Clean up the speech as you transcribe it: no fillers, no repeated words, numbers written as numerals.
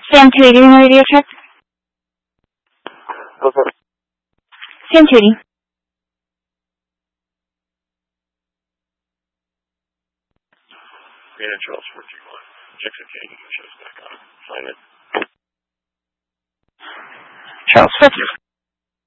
Sam 280 on the radio check. Go for it. Sam 280. Granite Charles 431. Check the King. Show's back on. Sign it. Charles 431.